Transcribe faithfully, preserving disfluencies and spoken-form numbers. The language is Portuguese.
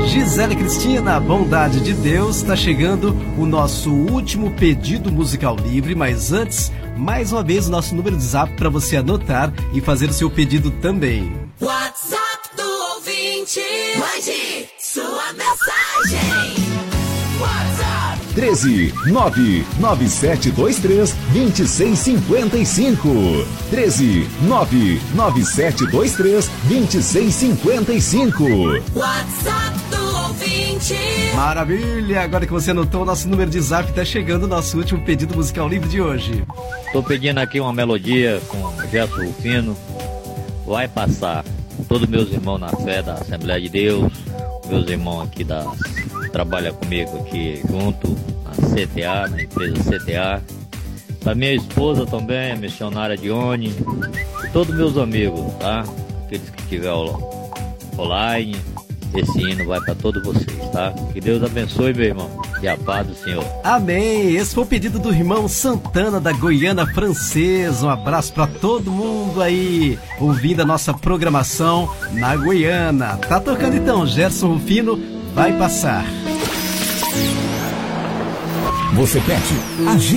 Gisele Cristina, bondade de Deus, está chegando o nosso último pedido musical livre, mas antes, mais uma vez o nosso número de zap para você anotar e fazer o seu pedido também. WhatsApp do ouvinte, mande sua mensagem. WhatsApp treze, nove nove sete dois três, dois seis cinco cinco. treze, nove nove sete dois três, dois seis cinco cinco. WhatsApp do ouvinte. Maravilha! Agora que você anotou o nosso número de zap, está chegando o nosso último pedido musical livre de hoje. Tô pedindo aqui uma melodia com Gerson Rufino, Vai Passar. Todos meus irmãos na fé da Assembleia de Deus, meus irmãos aqui da trabalham comigo aqui junto na C T A, na empresa C T A. Da minha esposa também, a missionária Dione, e todos meus amigos, tá? Aqueles que tiver online, esse hino vai para todos vocês, tá? Que Deus abençoe, meu irmão, e a paz do Senhor. Amém! Esse foi o pedido do irmão Santana da Goiânia Francesa. Um abraço para todo mundo aí ouvindo a nossa programação na Goiânia. Tá tocando então, Gerson Rufino, Vai Passar. Você pede, agita.